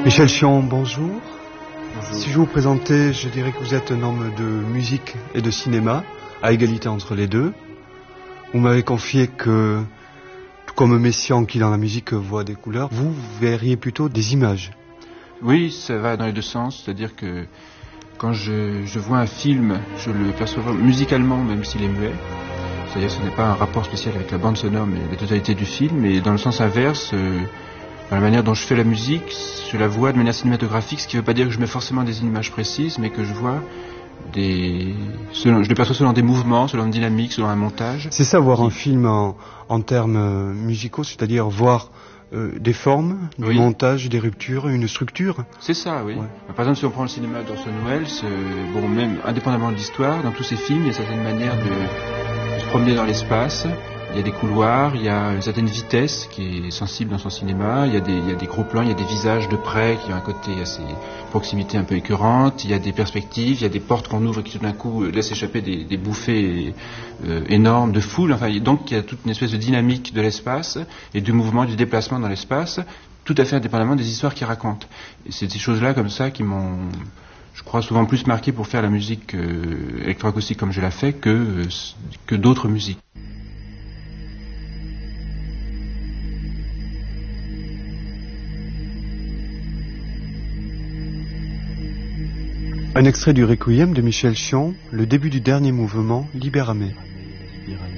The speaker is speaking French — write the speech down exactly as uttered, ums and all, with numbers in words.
Michel Chion, bonjour. Bonjour. Si je vous présentais, je dirais que vous êtes un homme de musique et de cinéma, à égalité entre les deux. Vous m'avez confié que, tout comme Messiaen qui dans la musique voit des couleurs, vous, vous verriez plutôt des images. Oui, ça va dans les deux sens, c'est-à-dire que quand je, je vois un film, je le perçois musicalement, même s'il est muet. C'est-à-dire que ce n'est pas un rapport spécial avec la bande sonore, mais la totalité du film. Et dans le sens inverse, euh, dans la manière dont je fais la musique, je la vois de manière cinématographique, ce qui ne veut pas dire que je mets forcément des images précises, mais que je vois des... Selon, je le perçois selon des mouvements, selon une dynamique, selon un montage. C'est ça, voir un film en, en termes musicaux, c'est-à-dire voir euh, des formes, du Oui. montage, des ruptures, une structure. C'est ça, oui. Ouais. Par exemple, si on prend le cinéma d'Orson Welles, euh, bon, même indépendamment de l'histoire, dans tous ses films, il y a certaines manières de, de se promener dans l'espace. Il y a des couloirs, il y a une certaine vitesse qui est sensible dans son cinéma, il y a des, il y a des gros plans, il y a des visages de près qui ont un côté assez proximité un peu écœurante, il y a des perspectives, il y a des portes qu'on ouvre et qui tout d'un coup laissent échapper des, des bouffées euh, énormes de foule. Enfin, donc il y a toute une espèce de dynamique de l'espace et du mouvement, du déplacement dans l'espace, tout à fait indépendamment des histoires qu'il raconte. Et c'est ces choses-là comme ça qui m'ont, je crois, souvent plus marqué pour faire la musique euh, électroacoustique comme je la fais que, euh, que d'autres musiques. Un extrait du Requiem de Michel Chion, le début du dernier mouvement, Libérame.